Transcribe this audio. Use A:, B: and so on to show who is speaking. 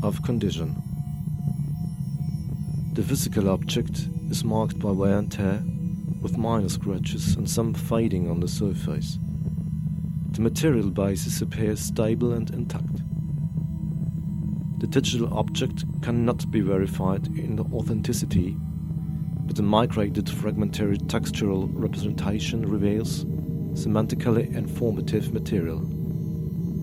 A: of condition. The physical object is marked by wear and tear, with minor scratches and some fading on the surface. The material basis appears stable and intact. The digital object cannot be verified in authenticity, but a migrated fragmentary textural representation reveals semantically informative material.